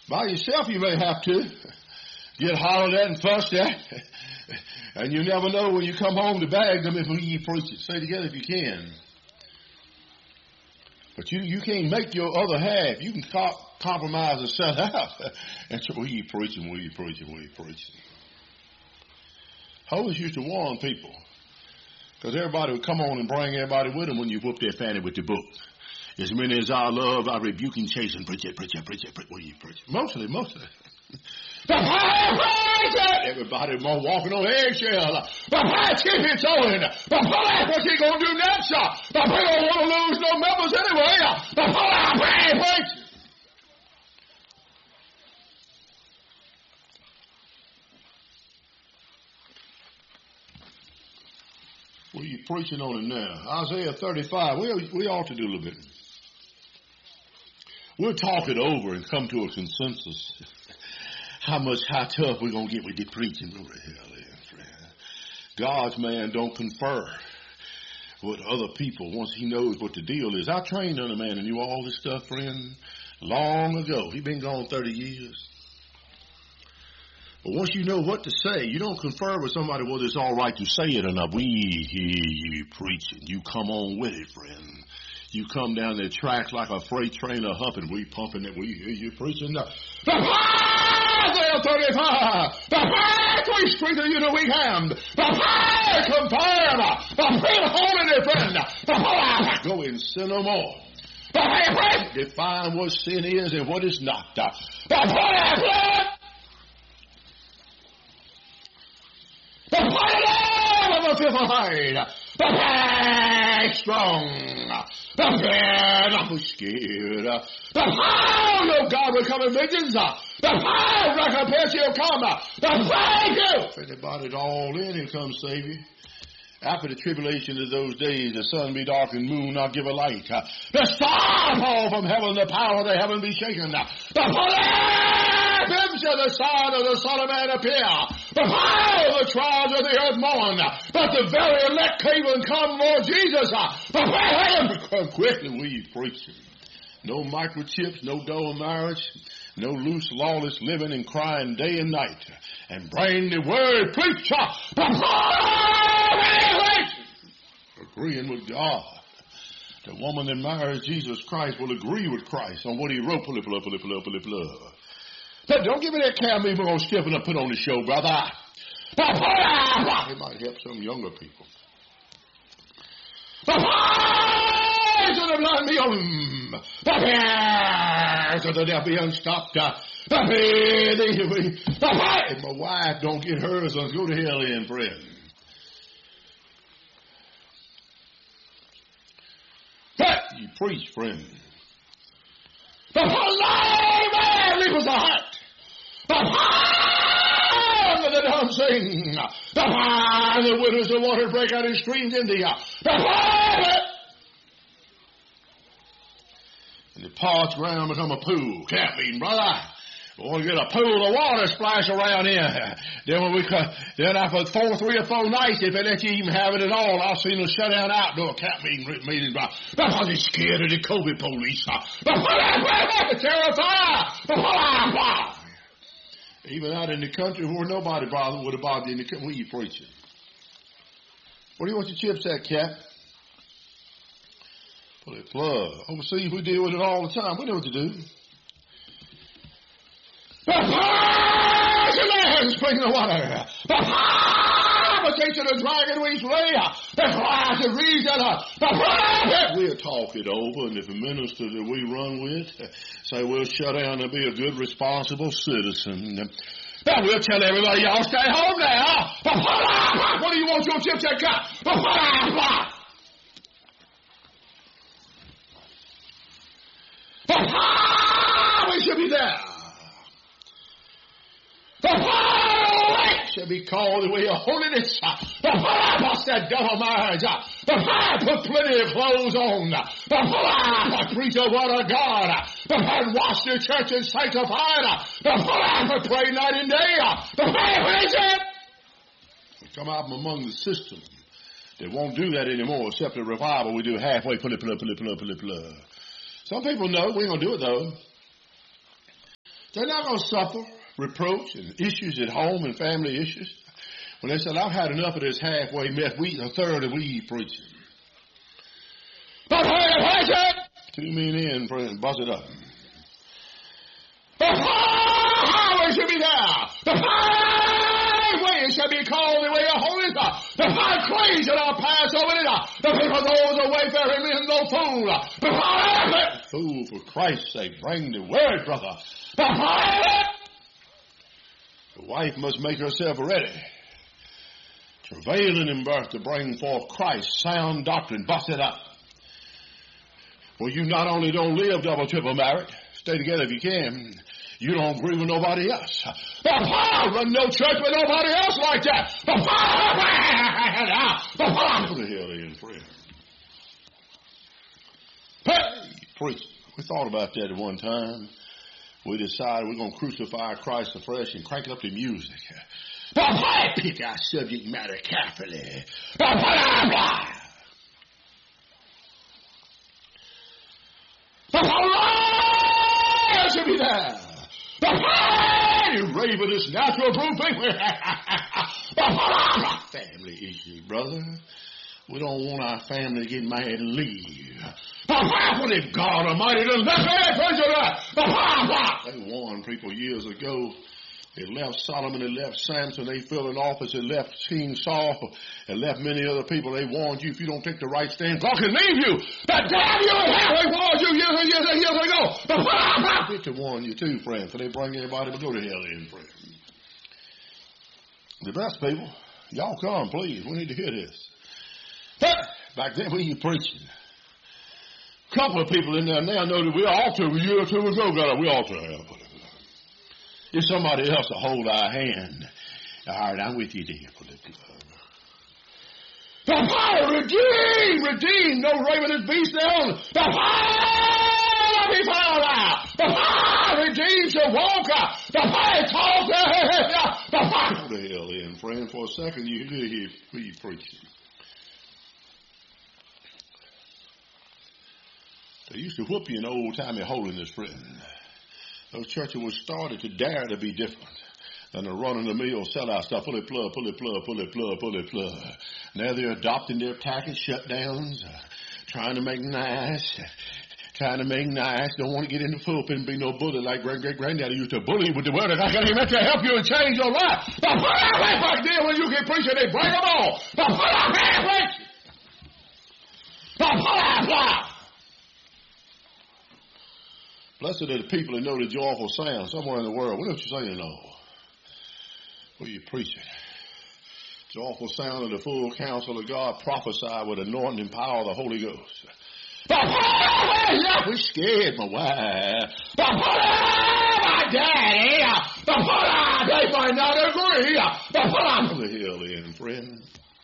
By yourself you may have to get hollered at and fussed at. And you never know when you come home to bag them if you preach it. Say together if you can. But you can't make your other half. You can compromise and sell out. And so, what are you preaching? What are you preaching? What are you preaching? Hoes used to warn people. Because everybody would come on and bring everybody with them when you whoop their fanny with the book. As many as I love, I rebuke and chasten. Preach it, preach it, preach it, preach it. What are you preaching? Mostly. Everybody more walking on eggshell. But keep it going. But what's he going to do next? But we don't want to lose no members anyway. But preach. What are you preaching on it now? Isaiah 35. We ought to do a little bit. We'll talk it over and come to a consensus. How tough we're going to get with the preaching over hell there, friend. God's man don't confer with other people once he knows what the deal is. I trained on a man and knew all this stuff, friend, long ago. He been gone 30 years. But once you know what to say, you don't confer with somebody whether it's all right to say it or not. We hear you preaching. You come on with it, friend. You come down the tracks like a freight train a humping. We pumping it. We hear you preaching. Isaiah 35. The fact we strengthen you the weak hand. The fact confirm. The fact holding it, friend. The fact go and sin no more. The fact define what sin is and what is not. The fact of a fearful hide. The fact strong. The fact not scared. The power of God will come in vengeance. The power of recompense will come. The thank you. If anybody's all in, here comes Savior. After the tribulation of those days, the sun be dark and moon not give a light. The star fall from heaven, the power of the heaven be shaken. The pimps of the sign of the Son of Man appear. The fire of the trials of the earth mourn. But the very elect came and come, Lord Jesus. But come quickly, we preaching. No microchips, no dull marriage, no loose lawless living and crying day and night. And bring the word, preacher. Agreeing with God. The woman that marries Jesus Christ will agree with Christ on what he wrote. But don't give me that camel we're going to step and put on the show, brother. It might help some younger people. The fires of the blind be on. The fires of the deaf be unstopped. The fire. My wife don't get hers, let's go to hell in, friend. You preach, friend. The fire man equals the heart. The fire of the dumb sing. The fire the widows of water break out in streams in the fire. And the parched ground become a pool. Caffeine, brother. We'll get a pool of water splash around here. Then after 3 or 4 nights, if they let you even have it at all, I've seen them shut down outdoor camp meetings because they're scared of the COVID police. Terrified. Even out in the country where nobody would have bothered you in the country. What are you preaching? Where do you want your chips at, Cap? Put a plug. Overseas, we deal with it all the time. We know what to do. The fire of land spring the water. The fire of the dragon wings lay. The fire of reason. The fire. We'll talk it over, and if a minister that we run with say we'll shut down and be a good, responsible citizen, then we'll tell everybody, y'all stay home now. The fire. What do you want your chips at, cut? The fire. The fire. We should be there. The fire shall be called the way of holiness. The fire bust that devil marriage. The fire put plenty of clothes on. The fire preach the word of God. The fire wash the church and sanctify it. The fire pray night and day. The fire preach it. We come out from among the system. They won't do that anymore except the revival we do halfway. Some people know. We ain't going to do it though. They're not going to suffer reproach and issues at home and family issues. When they said, I've had enough of this halfway mess, a third of weed preaching. But two men in, friend, buzz it up. The highway should be there. The highway shall be called the way of holiness. The high craze shall not pass over it. The people goes away faring men no fool. The highway, fool, for Christ's sake, bring the word, brother. The highway. The wife must make herself ready, travailing in birth to bring forth Christ, sound doctrine, bust it up. Well, you not only don't live double, triple married, stay together if you can, you don't agree with nobody else. The Father run no church with nobody else like that. The Father, who the hell are you, friend? Hey, preach. We thought about that at one time. We decided we're going to crucify Christ afresh and crank up the music. But I pick our subject matter carefully. The lion should be there. The lion raven is natural grouping. The family issue, brother. We don't want our family to get mad and leave. What if God Almighty doesn't let me? They warned people years ago. They left Solomon, they left Samson, they filled an office, they left King Saul, they left many other people. They warned you, if you don't take the right stand, God can leave you. That damn you in hell, they warned you years and years and years ago. But I to warn you too, friend, for they bring everybody to go to hell in, friend. The best people, y'all come, please. We need to hear this. Back then, we ain't preaching. A couple of people in there now know that we altar a year or two ago, we altar hell. If somebody else to hold our hand. All right, I'm with you there. The fire, redeem, no ravenous beast down. The fire be found out. The fire redeems your walker. The fire calls the fire. Go to hell in, friend. For a second, you hear me preaching. They used to whoop you in old-timey holiness, friend. Those churches were started to dare to be different than the run-of-the-mill sellout stuff. Pull it plug. Now they're adopting their tactics, shutdowns, trying to make nice. Don't want to get in the pulpit and be no bully like great-great-granddaddy used to bully with the word that I can meant to help you and change your life. But put out back there when you get preaching, they bring them all. But put out preaching. But put out. Blessed are the people that know the joyful sound somewhere in the world. What are you saying, Lord? What are you preaching? Joyful sound of the full counsel of God, prophesy with anointing and power of the Holy Ghost. We're scared, my wife. My daddy. They might not agree. Who the hell in, friend?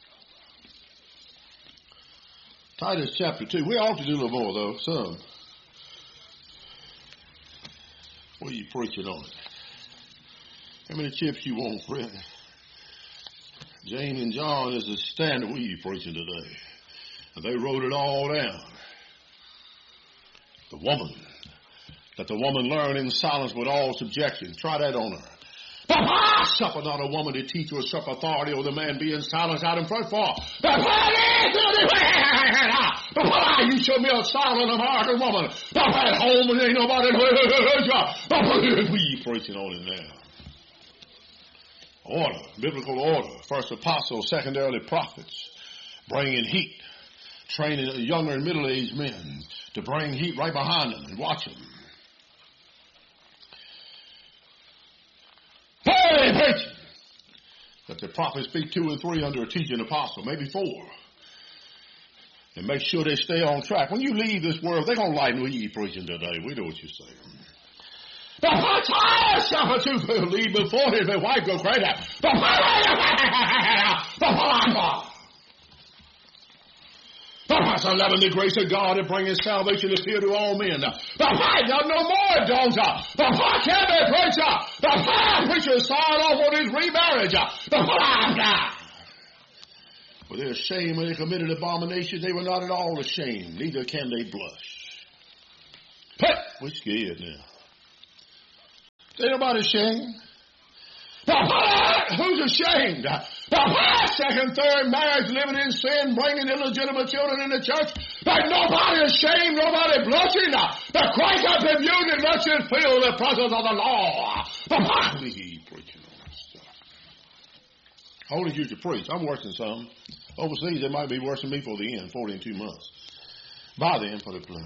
Titus chapter 2. We ought to do a little more, though. Some. What are you preaching on? How many chips you want, friend? James and John is the standard. What are you preaching today? And they wrote it all down. Let the woman learn in silence with all subjection. Try that on her. Suffer not a woman to teach or usurp authority over the man being silent out in front for. You show me a silent American woman. At home and ain't nobody. What are you preaching on it now? Order, biblical order. First apostles, secondarily prophets. Bringing heat. Training younger and middle-aged men to bring heat right behind them and watch them. Hey, preaching! Let the prophets speak 2 and 3 under a teaching apostle, maybe 4. And make sure they stay on track. When you leave this world, they're going to lighten what you preaching today. We know what you're saying. The entire suffer to leave before his wife goes crazy. Verse 11, the grace of God that bringeth salvation is here to all men. The fight no more, don't the fight can be preacher. The fire preacher signed off on his remarriage. The fire. For their shame when they committed abominations, they were not at all ashamed, neither can they blush. We're scared now. Ain't nobody ashamed. Who's ashamed? Second, third marriage, living in sin, bringing illegitimate children in the church. But nobody ashamed, nobody blushing. The Christ has been used and let you feel the presence of the Lord. He preaching on that stuff. I only used to preach. I'm worse than some. Overseas, they might be worse than me for the end, 40 and 2 months. By then, for the plum.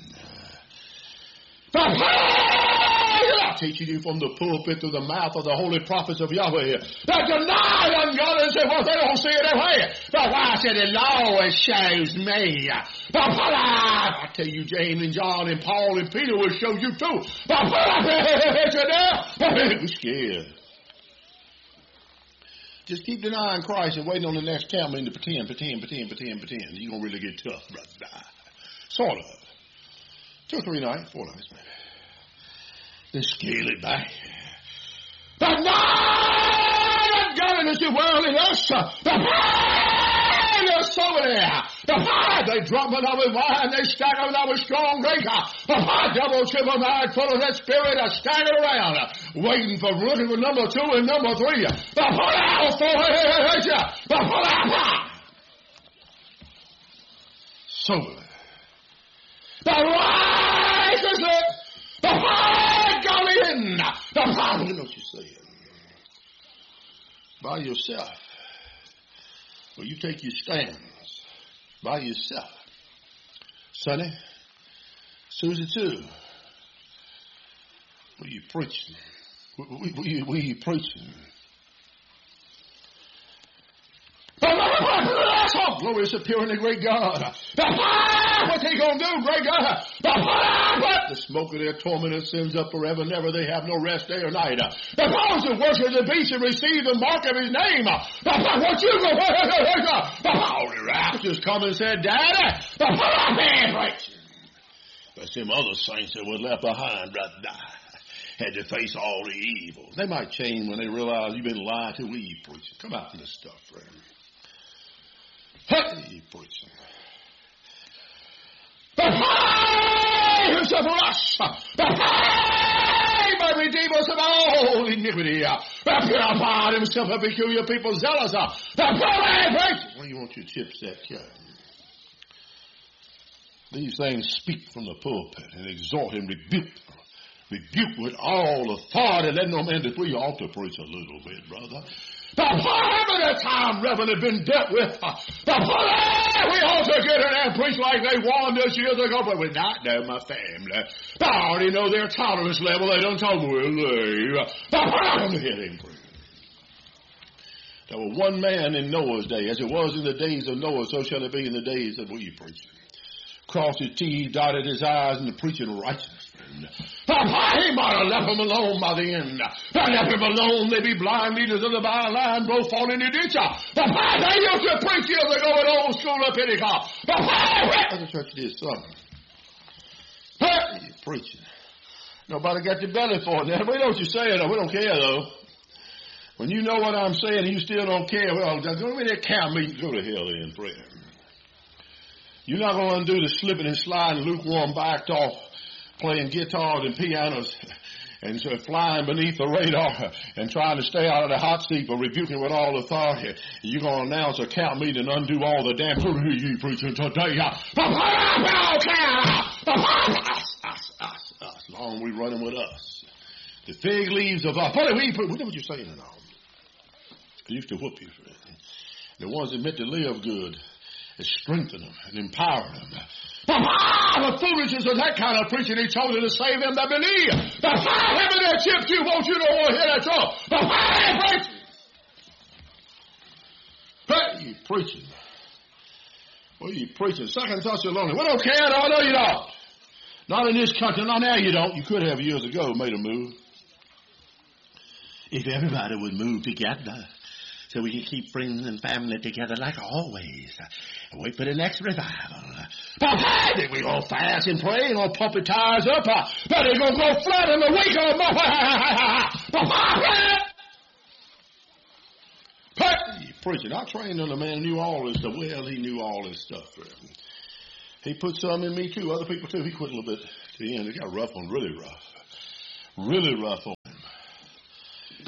I'm teaching you from the pulpit through the mouth of the holy prophets of Yahweh that deny ungodly and say, well, they don't see it that way. But I said, the Lord shows me. But I tell you, James and John and Paul and Peter will show you too. But we're scared. Just keep denying Christ and waiting on the next camp meeting to pretend. You're going to really get tough, brother. Sort of. 2 or 3 nights, 4 nights, maybe. Then scale it back. But not godliness and worldliness. The pride is so there. The pride, they drum it up with wine, they stagger it up with strong drink. The pride, double, triple, nine, full of that spirit, are staggered around, waiting for looking for number 2 and number 3. The pull out, the pull out. Soberly. The righteousness, the pride, godly in, the pride, you know what you're saying. By yourself. Well, you take your stands by yourself. Sonny, Susie too. What are you preaching? What are you preaching? Glory is appearing the great God. What's he going to do, great God? The smoke of their torment ascends up forever and ever. They have no rest day or night. The those who worship the beast and receive the mark of his name. What you go? The raptures come and said, Daddy, but some other saints that were left behind, had to face all the evil. They might change when they realize you've been lied to. We preaching. Come out from this stuff, friend. Hey, preaching. The fire is upon us. The fire might redeem us of all iniquity. The purified himself a peculiar people zealous. The fire. Well, you want your chips that kind. These things speak from the pulpit and exhort and rebuke. Rebuke with all authority. Let no man decree. You ought to preach a little bit, brother. The how time Reverend had been dealt with. We ought to get in there and preach like they warned us years ago, but we're not there, my family. I already know their tolerance level. They don't talk well. There was one man in Noah's day. As it was in the days of Noah, so shall it be in the days of what you preaching. Crossed his T's, dotted his I's, and the preaching of righteousness. He might have left them alone by the end. They left him alone. They be blind leaders of the byline, both fall in the ditch. They used to preach years ago at old school of Pentecost. The church did something. You're preaching. Nobody got your belly for it. We know what you're saying, though. We don't care, though. When you know what I'm saying and you still don't care, well, go to that camp meeting. Go to hell in prayer. You're not going to undo the slipping and sliding, lukewarm, backed off, playing guitars and pianos and flying beneath the radar and trying to stay out of the hot seat but rebuking with all authority. You're going to announce a camp meeting and undo all the damn you preaching today. As long as we're running with us. The fig leaves of us. What are you saying now? I used to whoop you for it. The ones that meant to live good, it strengthened them and empowered them. The foolishness of that kind of preaching, he told you to save them that believe. The fire heaven that chips you won't you know hear that talk. The fire preaching. Hey, you preaching. What are you preaching? Second Thessalonians. We don't care, though. No, you don't. Not in this country. Not now you don't. You could have years ago made a move. If everybody would move together, so we can keep friends and family together like always. And wait for the next revival. Then we're going to fast and pray and going to pump the tires up. But they're going to go flat in the week of He's preaching. I trained on a man who knew all this stuff. Well, he knew all this stuff. He put some in me too. Other people too. He quit a little bit to the end. It got rough on, really rough. Really rough on him.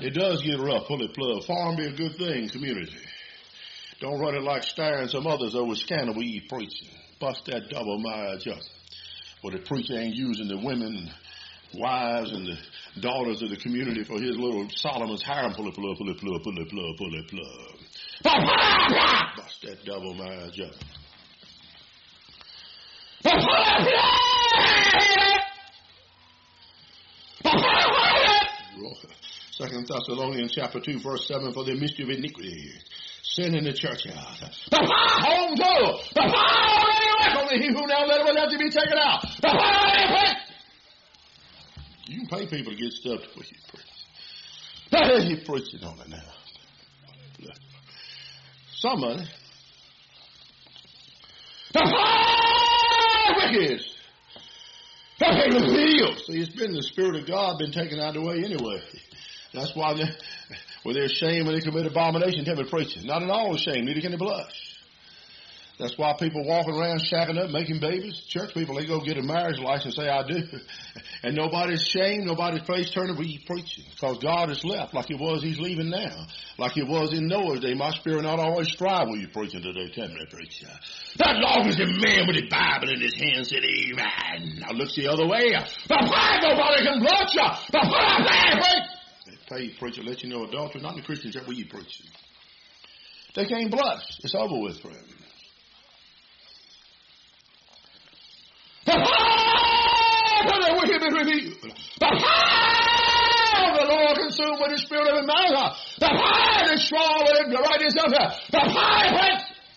It does get rough, pull it plug. Farm be a good thing, community. Don't run it like Starr and some others over scandal we preaching. Bust that double marriage up. Where the preacher ain't using the women, wives, and the daughters of the community for his little Solomon's harem. Pull it plug, pull it plug, pull it plug, pull it plug. Bust that double marriage up. Second Thessalonians chapter 2, verse 7, for the mystery of iniquity, sin in the churchyard. The fire home too. The fire already work on he who now let it have to be taken out. The fire already work. You can pay people to get stuff to you preach. You're preaching on it now. Somebody. The fire wicked. See, it's been the Spirit of God been taken out of the way anyway. That's why when they're ashamed when they commit abomination, tell me preaching. Not at all ashamed, neither can they blush. That's why people walking around shacking up, making babies. Church people, they go get a marriage license and say, I do. And nobody's ashamed, nobody's face turning, we preaching. Because God is left like he was, he's leaving now. Like he was in Noah's day. My spirit not always strive with you preaching today. Tell me, preacher. That long as the man with the Bible in his hand said, amen. Now look the other way. The fire nobody can blush you. The fire preach. They pay you, preacher, let you know adultery, not in the Christian church, where you preaching. They can't blush. It's over with for them. The fire of the wicked is revealed. The fire of the Lord consumed with the spirit of his mouth. The fire destroyed with the righteous of her. The fire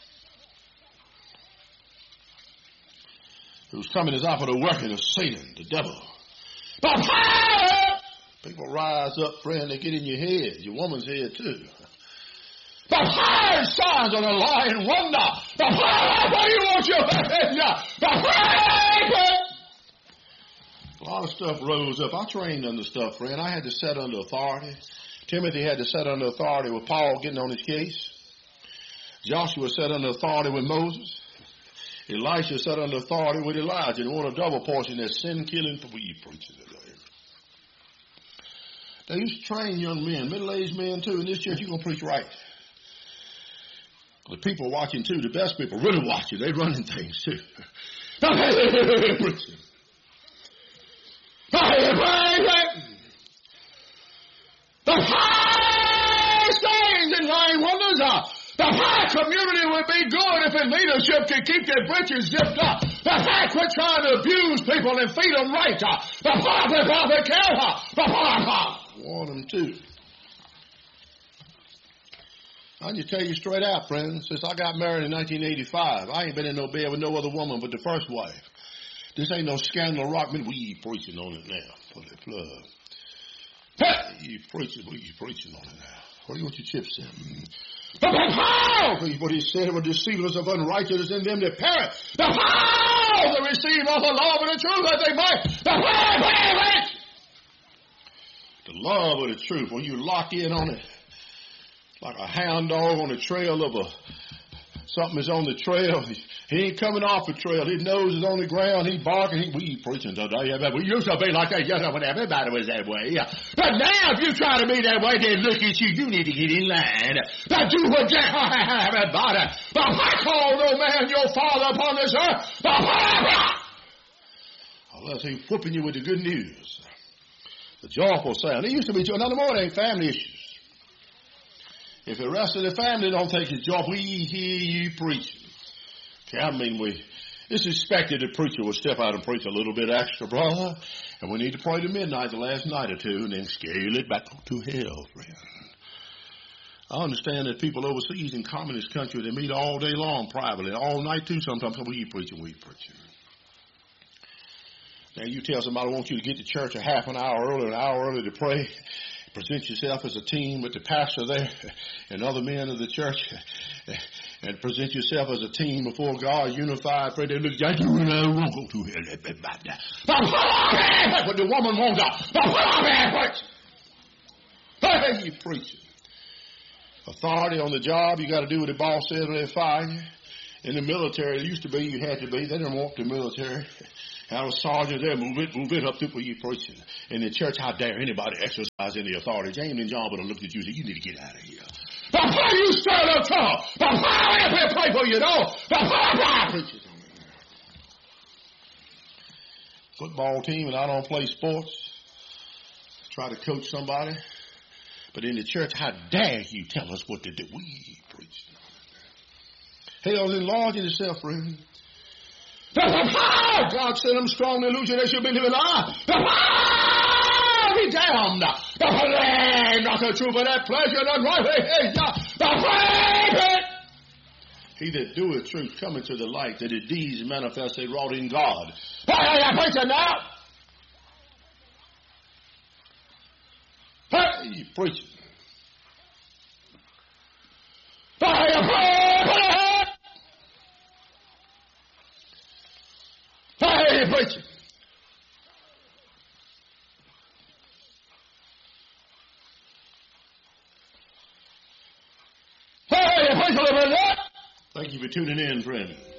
whose coming is after the working of Satan, the devil. The fire. People rise up, friend, they get in your head, your woman's head too. The fire shines on a lying wonder. The fire, what do you want your head? The fire! A lot of stuff rose up. I trained under stuff, friend. I had to set under authority. Timothy had to set under authority with Paul getting on his case. Joshua set under authority with Moses. Elisha set under authority with Elijah. And want a double portion that's sin killing for you preachers today. They used to train young men, middle-aged men too. In this church, you're going to preach right. The people watching too, the best people really watching. They running things too. Preaching. The high sayings and lying wonders are. The high community would be good if in leadership could keep their britches zipped up. The high quit trying to abuse people and feed them right. The prophet care. The prophet want them to. I just tell you straight out, friends, since I got married in 1985, I ain't been in no bed with no other woman but the first wife. This ain't no scandal rock. We preaching on it now. Put it plug. Hey, you preaching, we preaching on it now. What do you want your chips in? What he said were deceivers of unrighteousness in them that perish. The power that receive of the love and the truth that they might. The love of the truth, when you lock in on it, like a hound dog on the trail of something is on the trail. He ain't coming off the trail. His nose is on the ground. He barking. We preaching today. We used to be like that. When everybody was that way. But now if you try to be that way, they look at you. You need to get in line. Now do what everybody. But I call no man your father upon this earth. Unless he's whooping you with the good news. The joyful sound. It used to be joy. Now the more it ain't family issues. If the rest of the family don't take his job, we hear you preaching. Okay, I mean, it's expected the preacher will step out and preach a little bit extra, brother. And we need to pray to midnight the last night or two and then scale it back to hell, friend. I understand that people overseas in communist countries, they meet all day long privately, all night too sometimes. We preaching. Now you tell somebody, I want you to get to church a half an hour early, to pray. Present yourself as a team with the pastor there and other men of the church, and present yourself as a team before God, unified. Pray they look like you won't go to hell. What the woman wants Hey, you preaching. Authority on the job, you got to do what the boss says or they fire you. In the military, it used to be you had to be. They didn't want the military. How a sergeant there, move it up to where you preaching. In the church, how dare anybody exercise any authority? James and John would have looked at you and said, you need to get out of here. But why you stand up tall? But why I up here pray for you, know? But why preachers? Football team, and I don't play sports. Try to coach somebody. But in the church, how dare you tell us what to do? We preach. Hell is enlarging itself, friend. God said them strong illusion they should be living life. Be damned. The flame, not the truth of that pleasure, not right. The flame. He that doeth truth cometh to the light, that his deeds manifest they wrought in God. Hey, preacher now. Hey, you preaching. Hey, preaching. Hey, preacher, thank you for tuning in, friend.